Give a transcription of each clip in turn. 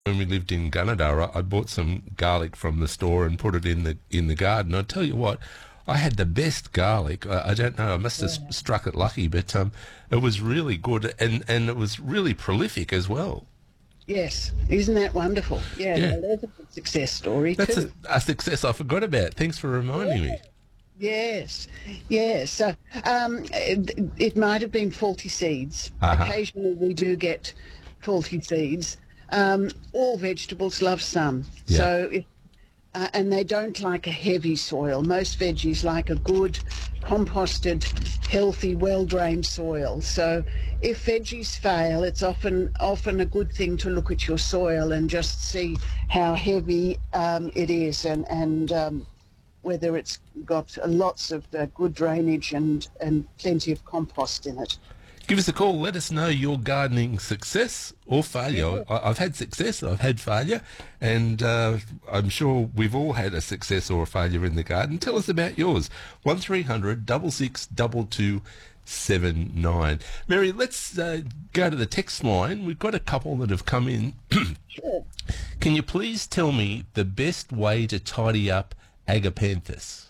when we lived in Gunnedah, I bought some garlic from the store and put it in the garden. I tell you what, I had the best garlic. I don't know, I must have struck it lucky, but it was really good, and it was really prolific as well. Yes, isn't that wonderful? Yeah, Yeah. no, there's a good success story That's too. a success I forgot about. Thanks for reminding me. Yes, yes. So it might have been faulty seeds. Uh-huh. Occasionally we do get faulty seeds. All vegetables love sun. Yeah. So, and they don't like a heavy soil. Most veggies like a good, composted, healthy, well-drained soil. So if veggies fail, it's often a good thing to look at your soil and just see how heavy it is and whether it's got lots of good drainage and plenty of compost in it. Give us a call. Let us know your gardening success or failure. I've had success, I've had failure, and I'm sure we've all had a success or a failure in the garden. Tell us about yours. 1300 66 2279. Mary, let's go to the text line. We've got a couple that have come in. Sure. Can you please tell me the best way to tidy up agapanthus?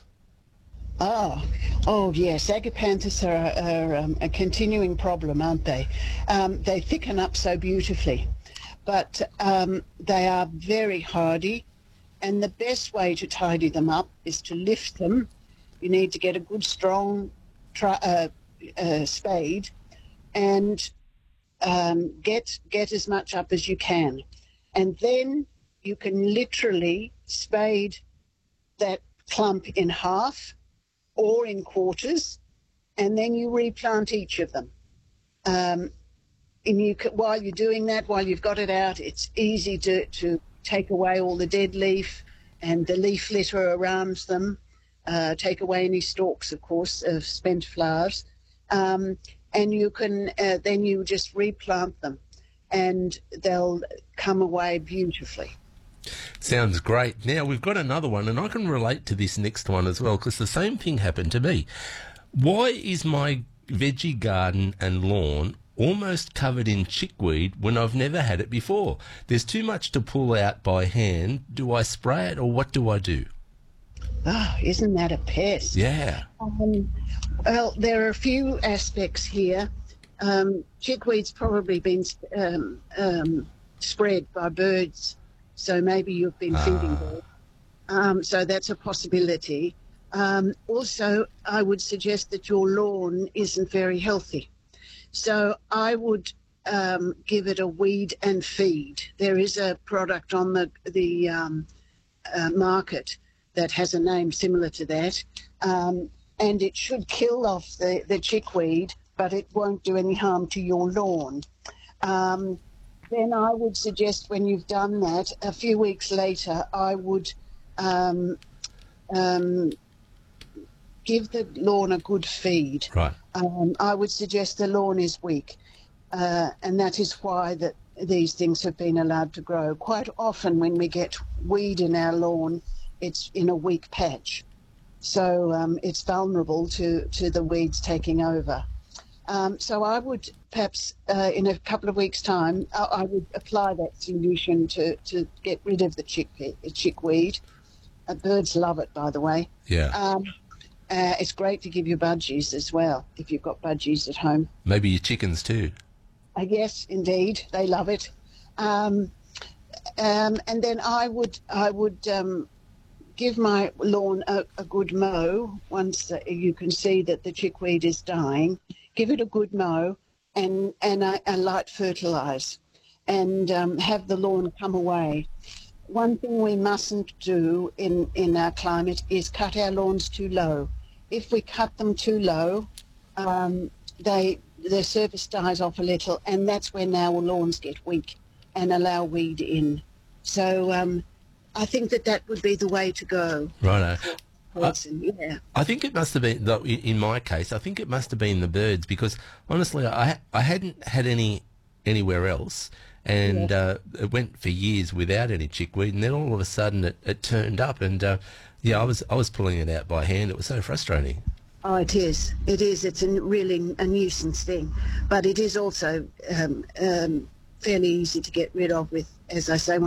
Oh yes, agapanthus are a continuing problem, aren't they? They thicken up so beautifully, but they are very hardy, and the best way to tidy them up is to lift them. You need to get a good strong spade and get as much up as you can, and then you can literally spade that clump in half or in quarters, and then you replant each of them. And while you're doing that, while you've got it out, it's easy to take away all the dead leaf and the leaf litter around them, take away any stalks, of course, of spent flowers, and you can then you just replant them, and they'll come away beautifully. Sounds great. Now, we've got another one, and I can relate to this next one as well, because the same thing happened to me. Why is my veggie garden and lawn almost covered in chickweed when I've never had it before? There's too much to pull out by hand. Do I spray it, or what do I do? Oh, isn't that a pest? Yeah. Well, there are a few aspects here. Chickweed's probably been spread by birds, so maybe you've been feeding birds. So that's a possibility. Also, I would suggest that your lawn isn't very healthy. So I would give it a weed and feed. There is a product on the market that has a name similar to that, and it should kill off the chickweed, but it won't do any harm to your lawn. Then I would suggest, when you've done that, a few weeks later, I would give the lawn a good feed. Right. I would suggest the lawn is weak, and that is why these things have been allowed to grow. Quite often when we get weed in our lawn, it's in a weak patch, so it's vulnerable to the weeds taking over. So I would perhaps in a couple of weeks' time, I would apply that solution to get rid of the chickweed. Birds love it, by the way. Yeah. It's great to give your budgies as well, if you've got budgies at home. Maybe your chickens too. Yes, indeed, they love it. And then I would give my lawn a good mow once you can see that the chickweed is dying. Give it a good mow and a light fertilise, and have the lawn come away. One thing we mustn't do in our climate is cut our lawns too low. If we cut them too low, the surface dies off a little, and that's when our lawns get weak and allow weed in. So I think that would be the way to go. Righto. Yeah. I think it must have been, though, in my case, I think it must have been the birds, because honestly, I hadn't had anywhere else, and it went for years without any chickweed, and then all of a sudden it turned up, and I was pulling it out by hand. It was so frustrating. Oh, it is. It is. It's really a nuisance thing, but it is also fairly easy to get rid of with, as I say,